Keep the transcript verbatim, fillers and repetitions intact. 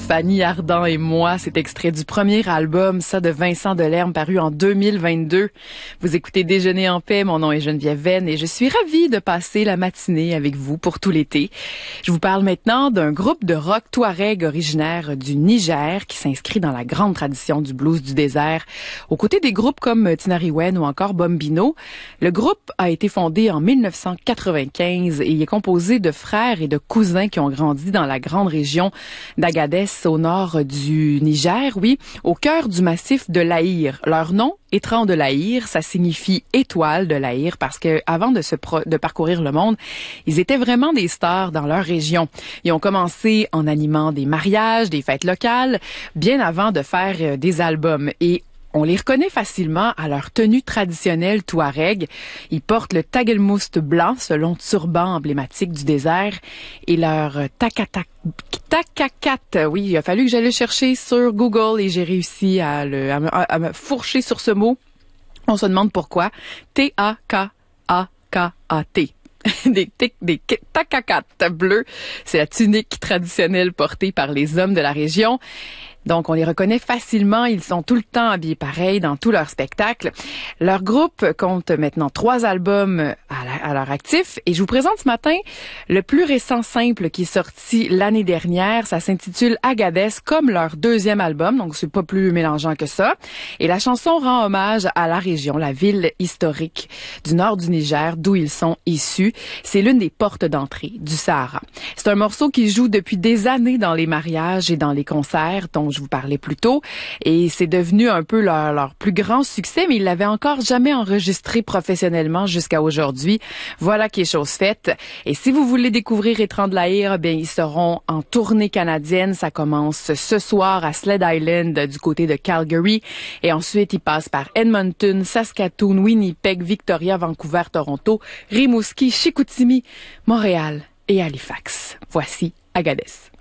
Fanny Ardant et moi. C'est extrait du premier album, ça, de Vincent Delerme, paru en deux mille vingt-deux. Vous écoutez Déjeuner en paix. Mon nom est Geneviève Venn et je suis ravie de passer la matinée avec vous pour tout l'été. Je vous parle maintenant d'un groupe de rock touareg originaire du Niger qui s'inscrit dans la grande tradition du blues du désert. Aux côtés des groupes comme Tinariwen ou encore Bombino, le groupe a été fondé en mille neuf cent quatre-vingt-quinze et il est composé de frères et de cousins qui ont grandi dans la grande région d'Agadez au nord du Niger, oui, au cœur du massif de l'Aïr. Leur nom, Étran de l'Aïr, ça signifie étoile de l'Aïr parce que avant de se pro- de parcourir le monde, ils étaient vraiment des stars dans leur région. Ils ont commencé en animant des mariages, des fêtes locales, bien avant de faire euh, des albums. Et on les reconnaît facilement à leur tenue traditionnelle touareg. Ils portent le tagelmoust blanc, ce long turban emblématique du désert, et leur takakat, takakat. Oui, il a fallu que j'aille le chercher sur Google et j'ai réussi à, le, à, me, à me fourcher sur ce mot. On se demande pourquoi. T A K A K A T. Des, des takakats bleus. C'est la tunique traditionnelle portée par les hommes de la région. Donc, on les reconnaît facilement. Ils sont tout le temps habillés pareil dans tous leurs spectacles. Leur groupe compte maintenant trois albums à, la, à leur actif. Et je vous présente ce matin le plus récent simple qui est sorti l'année dernière. Ça s'intitule Agadez, comme leur deuxième album. Donc, c'est pas plus mélangeant que ça. Et la chanson rend hommage à la région, la ville historique du nord du Niger, d'où ils sont issus. C'est l'une des portes d'entrée du Sahara. C'est un morceau qui joue depuis des années dans les mariages et dans les concerts, dont je vous parlais plus tôt, et c'est devenu un peu leur, leur plus grand succès, mais ils l'avaient encore jamais enregistré professionnellement jusqu'à aujourd'hui. Voilà qui est chose faite. Et si vous voulez découvrir Étran de l'Aïr, bien, ils seront en tournée canadienne. Ça commence ce soir à Sled Island du côté de Calgary, et ensuite ils passent par Edmonton, Saskatoon, Winnipeg, Victoria, Vancouver, Toronto, Rimouski, Chicoutimi, Montréal et Halifax. Voici Agadez.